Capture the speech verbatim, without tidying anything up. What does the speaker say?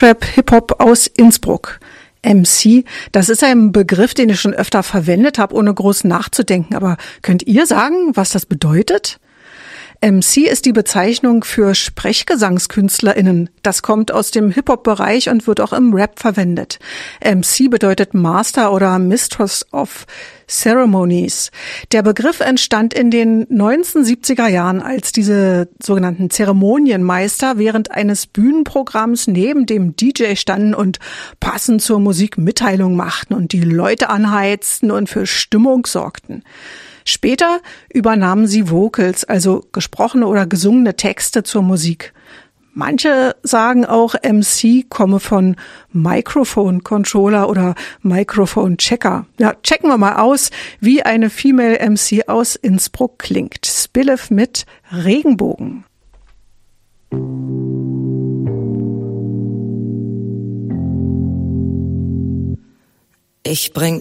Deutschrap-Hip-Hop aus Innsbruck. M C, das ist ein Begriff, den ich schon öfter verwendet habe, ohne groß nachzudenken. Aber könnt ihr sagen, was das bedeutet? M C ist die Bezeichnung für SprechgesangskünstlerInnen. Das kommt aus dem Hip-Hop-Bereich und wird auch im Rap verwendet. M C bedeutet Master oder Mistress of Ceremonies. Der Begriff entstand in den neunzehnhundertsiebziger Jahren, als diese sogenannten Zeremonienmeister während eines Bühnenprogramms neben dem D J standen und passend zur Musik Mitteilungen machten und die Leute anheizten und für Stimmung sorgten. Später übernahmen sie Vocals, also gesprochene oder gesungene Texte zur Musik. Manche sagen auch, M C komme von Microphone Controller oder Microphone Checker. Ja, checken wir mal aus, wie eine Female M C aus Innsbruck klingt. Spillef mit Regenbogen. Ich bring